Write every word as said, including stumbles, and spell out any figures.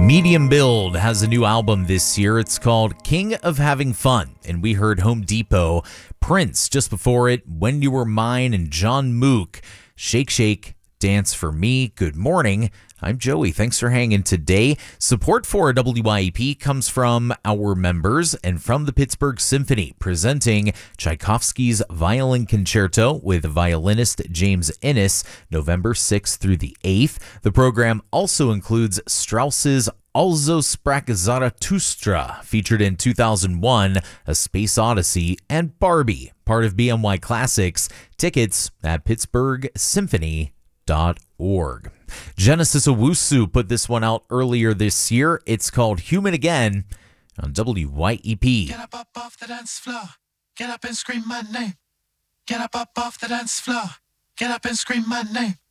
Medium Build has a new album this year. It's called King of Having Fun, and we heard Home Depot, Prince just before it, When You Were Mine, and John Mook, Shake Shake, Dance for Me. Good morning. I'm Joey. Thanks for hanging today. Support for W Y E P comes from our members and from the Pittsburgh Symphony, presenting Tchaikovsky's Violin Concerto with violinist James Innes, November sixth through the eighth. The program also includes Strauss's Also Sprach Zarathustra, featured in two thousand one, A Space Odyssey, and Barbie, part of B M Y Classics. Tickets at pittsburgh symphony dot org. Genesis Owusu put this one out earlier this year. It's called Human Again on W Y E P. Get up, up off the dance floor. Get up and scream my name. Get up, up off the dance floor. Get up and scream my name.